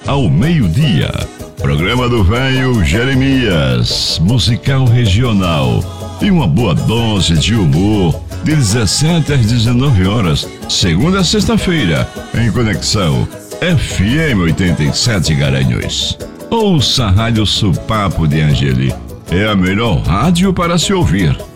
ao meio-dia. Programa do Velho Jeremias, musical regional e uma boa dose de humor, de 17 às 19 horas, segunda a sexta-feira, em conexão FM 87 Garanhuns. Ouça a Rádio Supapo de Angeli, é a melhor rádio para se ouvir.